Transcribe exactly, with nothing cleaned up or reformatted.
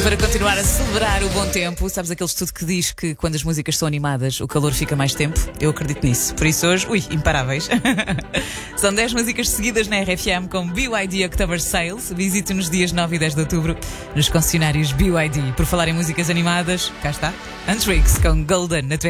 Para continuar a celebrar o bom tempo, sabes aquele estudo que diz que quando as músicas são animadas o calor fica mais tempo? Eu acredito nisso. Por isso hoje, ui, imparáveis. São dez músicas seguidas na R F M com B Y D October Sales. Visite-nos dias nove e dez de outubro nos concessionários B Y D. Por falar em músicas animadas, cá está, Antrix com Golden na